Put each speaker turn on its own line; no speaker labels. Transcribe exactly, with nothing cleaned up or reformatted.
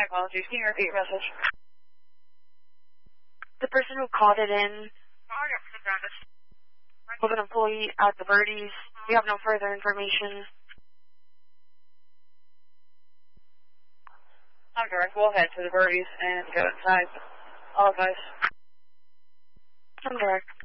My apologies. Can you repeat your message?
The person who called it in was an employee at the Birdies. We have no further information.
I'm direct. We'll head to the Birdies and go inside. All guys.
I'm direct.